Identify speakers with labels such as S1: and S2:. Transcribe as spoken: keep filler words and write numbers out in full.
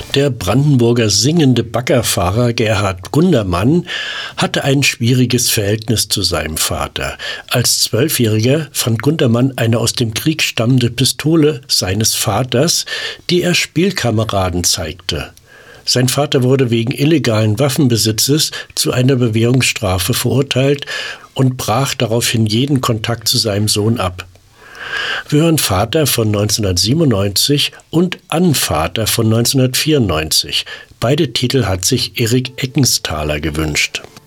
S1: Der Brandenburger singende Baggerfahrer Gerhard Gundermann hatte ein schwieriges Verhältnis zu seinem Vater. Als Zwölfjähriger fand Gundermann eine aus dem Krieg stammende Pistole seines Vaters, die er Spielkameraden zeigte. Sein Vater wurde wegen illegalen Waffenbesitzes zu einer Bewährungsstrafe verurteilt und brach daraufhin jeden Kontakt zu seinem Sohn ab. Wir hören Vater von neunzehnhundertsiebenundneunzig und Anvater von neunzehnhundertvierundneunzig. Beide Titel hat sich Erik Eckenthaler gewünscht.